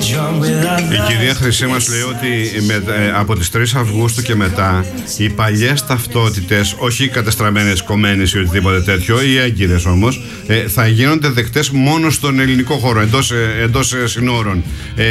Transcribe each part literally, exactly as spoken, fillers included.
Η κυρία Χρυσή μας λέει ότι με, ε, από τις τρεις Αυγούστου και μετά οι παλιές ταυτότητες, όχι οι κατεστραμμένες, κομμένες ή οτιδήποτε τέτοιο, οι έγκυρες όμως, ε, θα γίνονται δεκτές μόνο στον ελληνικό χώρο, εντός, ε, εντός ε, συνόρων.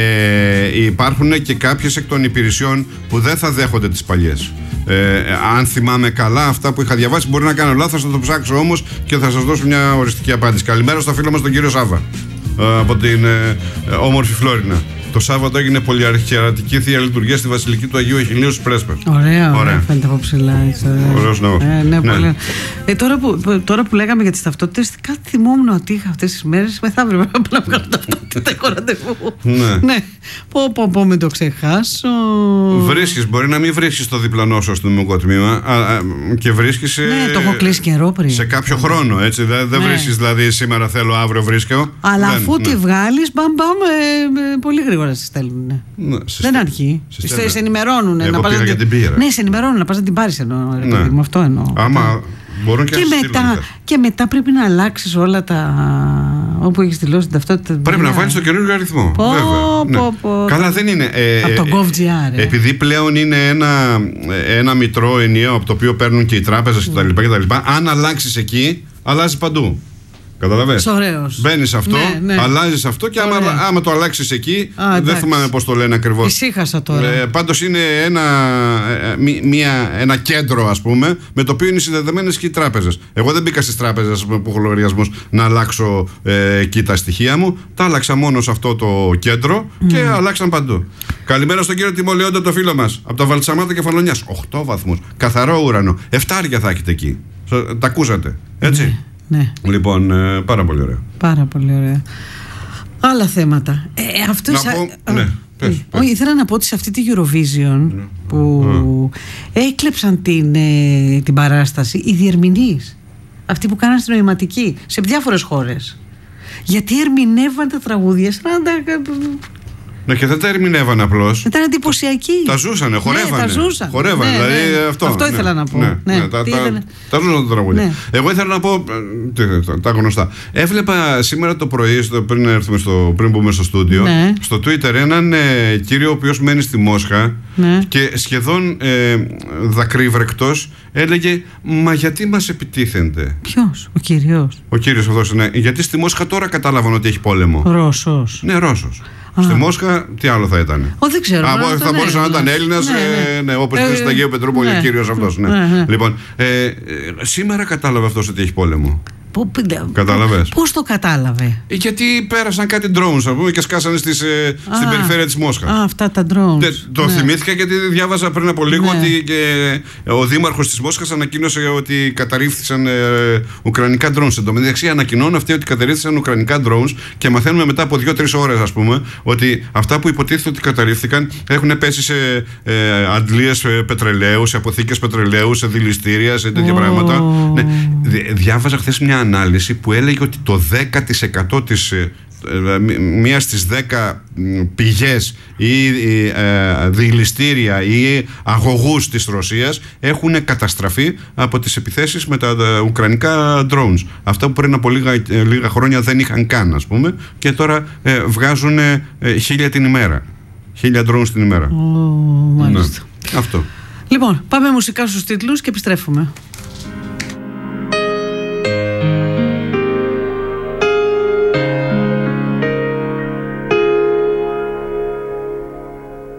Ε, υπάρχουν και κάποιες εκ των υπηρεσιών που δεν θα δέχονται τις παλιές. Ε, αν θυμάμαι καλά αυτά που είχα διαβάσει, μπορεί να κάνω λάθος, θα το ψάξω όμως και θα σας δώσω μια οριστική απάντηση. Καλημέρα στο φίλο μας τον κύριο Σάβα, ε, από την ε, ε, όμορφη Φλόρινα. Το Σάββατο έγινε πολυαρχιερατική θεία λειτουργία στη Βασιλική του Αγίου Εχηλίου στις Πρέσπες. Ωραία, ωραία. Φαίνεται από ψηλά. Ωραίος ναός. Ε, ναι, ναι. Πολύ... ε, τώρα, που, τώρα που λέγαμε για τις ταυτότητες, κάτι θυμόμουν ότι είχα αυτές τις μέρες. Μεθαύριο πρέπει να βγάλω ταυτότητα. Έχω ραντεβού. Ναι. ναι. Πω, πω, πω, μην το ξεχάσω. Βρίσκεις, μπορεί να μην βρίσκεις το διπλανό σου στο νομικό τμήμα και βρίσκεις. Ναι, το έχω κλείσει καιρό πριν. Σε κάποιο χρόνο, έτσι. Δεν ναι. βρίσκεις δηλαδή σήμερα θέλω, αύριο βρίσκω. Αλλά δεν, αφού ναι. τη βγάλεις, μπαμ, μπαμ, ε, πολύ γρήγορα. Σε στέλνουν. Ναι, δεν αρχεί. Σε, σε ενημερώνουν. Εγώ να πας πήγα να... για την πήρα. Ναι, σε ενημερώνουν να πας να την πάρεις εννοώ. Ναι. Μου, αυτό εννοώ. Άμα μπορούν και, και, μετά, και μετά πρέπει να αλλάξεις όλα τα. Όπου έχεις δηλώσει την ταυτότητα. Πρέπει να βάλεις το καινούργιο αριθμό. Πω, βέβαια. πω, πω, ναι. Καλά, δεν είναι. Ε, από το GovGR. Ε. Επειδή πλέον είναι ένα, ένα μητρό ενιαίο από το οποίο παίρνουν και οι τράπεζες mm. κτλ. Αν αλλάξεις εκεί, αλλάζει παντού. Καταλαβαίνεις. Ωραίος. Μπαίνεις αυτό, ναι, ναι. αλλάζεις αυτό και άμα, άμα το αλλάξεις εκεί, Α, δεν θυμάμαι πώς το λένε ακριβώς. Ησύχασα τώρα. Ε, πάντως είναι ένα, ε, μία, ένα κέντρο, ας πούμε, με το οποίο είναι συνδεδεμένες και οι τράπεζες. Εγώ δεν μπήκα στις τράπεζες που έχω λογαριασμούς να αλλάξω ε, εκεί τα στοιχεία μου. Τα άλλαξα μόνο σε αυτό το κέντρο και mm. αλλάξαν παντού. Καλημέρα στον κύριο Τιμολεόντα, το φίλο μας, από τα Βαλτσαμάτα Κεφαλονιάς. οκτώ βαθμούς. Καθαρό ουρανό. Εφτάρια θα έχετε εκεί. Τα ακούσατε. Έτσι. Mm. Ναι. Λοιπόν, ε, πάρα πολύ ωραία. Πάρα πολύ ωραία. Άλλα θέματα. Ε, αυτό να σα... πω, ναι, πες, πες. Όχι, ήθελα να πω ότι σε αυτή τη Eurovision ναι. που ναι. έκλεψαν την, ε, την παράσταση οι διερμηνείς. Αυτοί που κάναν στην νοηματική σε διάφορες χώρες. Γιατί ερμηνεύαν τα τραγούδια σαν τα... Ναι, και δεν τα ερμηνεύαν απλώς. Ήταν εντυπωσιακοί. Τα ζούσανε, χορεύανε. Ναι, τα ζούσαν. Χορεύανε, ναι, δηλαδή ναι. αυτό. Αυτό ναι, ήθελα να πω. Ναι, ναι, ναι, τα, τα, τα ζούσαν τα τραγούδια. Ναι. Εγώ ήθελα να πω τα, τα γνωστά. Έβλεπα σήμερα το πρωί, στο, πριν, έρθουμε στο, πριν μπούμε στο στούντιο, ναι. στο Twitter έναν ε, κύριο ο οποίος μένει στη Μόσχα ναι. και σχεδόν ε, δακρύβρεκτος έλεγε «Μα γιατί μας επιτίθενται?» Ποιος, ο κύριος? Ο κύριος αυτός, ναι. Γιατί στη Μόσχα τώρα κατάλαβαν ότι έχει πόλεμο. Ρώσος. Ναι, Ρώσος. Α. Στη Μόσχα, τι άλλο θα ήταν? Ο, δεν ξέρω. Α, θα μπορούσε να ήταν Έλληνας, ναι, ναι. ε, ναι, όπως ε, στην Αγίου Πετρούπολη ναι. ο κύριος αυτός. Ναι. Ναι, ναι. Λοιπόν, ε, ε, σήμερα κατάλαβε αυτός ότι έχει πόλεμο. Κατάλαβες? Πώς το κατάλαβε? Γιατί πέρασαν κάτι drones, α πούμε, και σκάσανε στις, ε, στην περιφέρεια της Μόσχας. Α, αυτά τα drones. Τε, το ναι. θυμήθηκα γιατί διάβαζα πριν από λίγο ναι. ότι και ο δήμαρχος της Μόσχας ανακοίνωσε ότι καταρρίφθησαν ε, ουκρανικά drones. Εν τω μεταξύ ανακοινώνουν αυτοί ότι καταρρίφθησαν ουκρανικά drones και μαθαίνουμε μετά από δύο-τρεις ώρες, ας πούμε, ότι αυτά που υποτίθεται ότι καταρρίφθηκαν έχουν πέσει σε ε, αντλίες πετρελαίου, σε αποθήκες πετρελαίου, σε δηληστήρια, σε τέτοια oh. πράγματα. Ναι. Διάβαζα χθες μια ανάλυση που έλεγε ότι το δέκα τοις εκατό της μία στις δέκα πηγές ή ε, δηληστήρια ή αγωγούς της Ρωσίας έχουν καταστραφεί από τις επιθέσεις με τα, τα ουκρανικά drones. Αυτά που πριν από λίγα, λίγα χρόνια δεν είχαν καν, ας πούμε, και τώρα ε, βγάζουν ε, χίλια την ημέρα. Χίλια drones την ημέρα. Oh, μάλιστα. Ναι. Αυτό. Λοιπόν, πάμε μουσικά στους τίτλους και επιστρέφουμε.